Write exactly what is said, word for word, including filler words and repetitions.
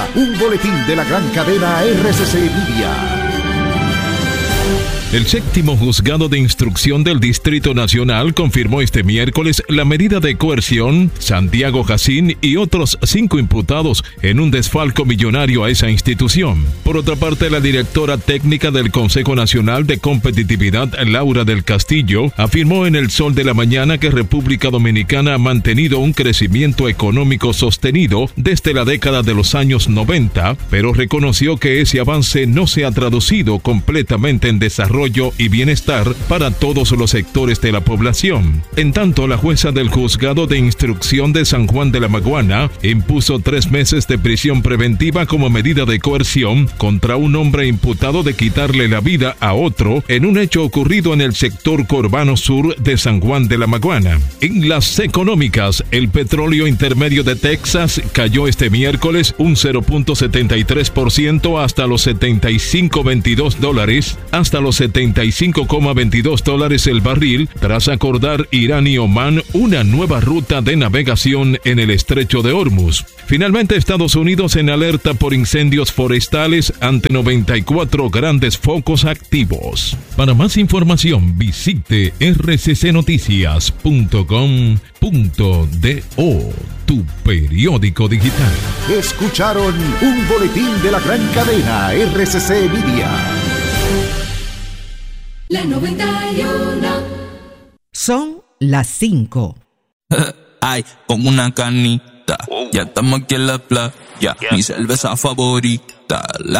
presenta un boletín de la gran cadena R C C Media. El séptimo juzgado de instrucción del Distrito Nacional confirmó este miércoles la medida de coerción Santiago Jacín y otros cinco imputados en un desfalco millonario a esa institución. Por otra parte, la directora técnica del Consejo Nacional de Competitividad, Laura del Castillo, afirmó en El Sol de la Mañana que República Dominicana ha mantenido un crecimiento económico sostenido desde la década de los años noventa, pero reconoció que ese avance no se ha traducido completamente en desarrollo y bienestar para todos los sectores de la población. En tanto, la jueza del Juzgado de Instrucción de San Juan de la Maguana impuso tres meses de prisión preventiva como medida de coerción contra un hombre imputado de quitarle la vida a otro en un hecho ocurrido en el sector conurbano sur de San Juan de la Maguana. En las económicas, el petróleo intermedio de Texas cayó este miércoles un cero punto setenta y tres por ciento hasta los setenta y cinco coma veintidós dólares, hasta los setenta y cinco coma veintidós dólares el barril, tras acordar Irán y Omán una nueva ruta de navegación en el estrecho de Hormuz. Finalmente, Estados Unidos en alerta por incendios forestales ante noventa y cuatro grandes focos activos. Para más información, visite r c c noticias punto com punto do, tu periódico digital. Escucharon un boletín de la gran cadena R C C Media. La noventa y uno. Son las cinco. Ay, con una canita. Ya estamos aquí en la playa. Mi cerveza favorita. La